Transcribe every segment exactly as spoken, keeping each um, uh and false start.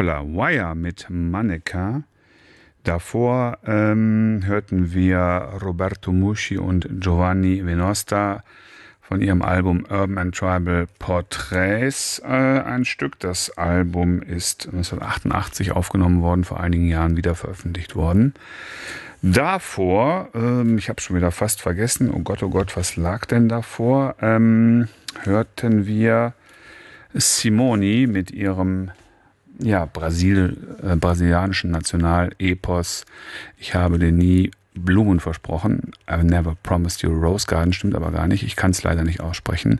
Hoppala, Wire mit Mannequin. Davor ähm, hörten wir Roberto Muschi und Giovanni Venosta von ihrem Album Urban and Tribal Portraits äh, ein Stück. Das Album ist neunzehnhundertachtundachtzig aufgenommen worden, vor einigen Jahren wieder veröffentlicht worden. Davor, ähm, ich habe schon wieder fast vergessen, oh Gott, oh Gott, was lag denn davor? Ähm, hörten wir Simone mit ihrem ja, Brasil, äh, brasilianischen Nationalepos. Ich habe dir nie Blumen versprochen. I never promised you a rose garden, stimmt aber gar nicht. Ich kann es leider nicht aussprechen.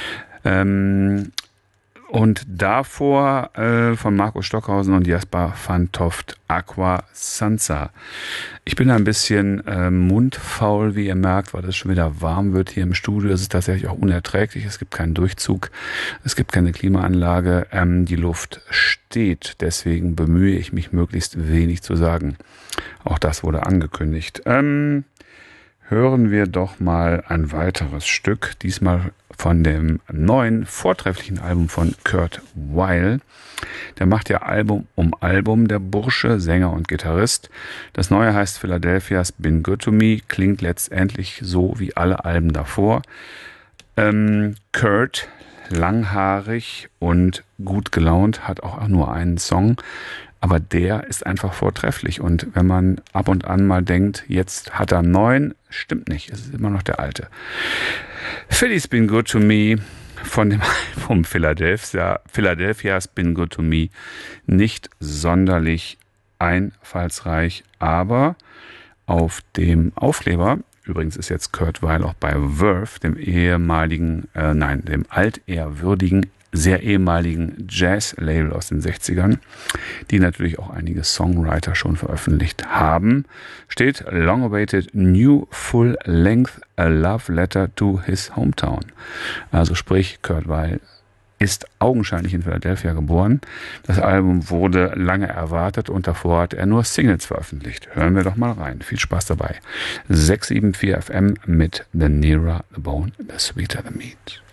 Ähm, und davor äh, von Marco Stockhausen und Jasper van Toft, Aqua Sansa. Ich bin ein bisschen äh, mundfaul, wie ihr merkt, weil es schon wieder warm wird hier im Studio. Es ist tatsächlich auch unerträglich. Es gibt keinen Durchzug, es gibt keine Klimaanlage. Ähm, die Luft steht. Deswegen bemühe ich mich, möglichst wenig zu sagen. Auch das wurde angekündigt. Ähm, hören wir doch mal ein weiteres Stück. Diesmal von dem neuen, vortrefflichen Album von Kurt Weill. Der macht ja Album um Album, der Bursche, Sänger und Gitarrist. Das neue heißt Philadelphia's Been Good to Me, klingt letztendlich so wie alle Alben davor. Ähm, Kurt, langhaarig und gut gelaunt, hat auch nur einen Song, aber der ist einfach vortrefflich. Und wenn man ab und an mal denkt, jetzt hat er einen neuen, stimmt nicht, es ist immer noch der alte. Philly's Been Good to Me von dem Album Philadelphia, Philadelphia's Been Good to Me, nicht sonderlich einfallsreich, aber auf dem Aufkleber, übrigens ist jetzt Kurt Weill auch bei Verve, dem ehemaligen, äh, nein, dem altehrwürdigen, sehr ehemaligen Jazz-Label aus den sechzigern, die natürlich auch einige Songwriter schon veröffentlicht haben, steht Long Awaited New Full Length A Love Letter to His Hometown. Also sprich, Kurt Weill ist augenscheinlich in Philadelphia geboren. Das Album wurde lange erwartet und davor hat er nur Singles veröffentlicht. Hören wir doch mal rein. Viel Spaß dabei. sechs sieben vier F M mit The Nearer the Bone, The Sweeter the Meat.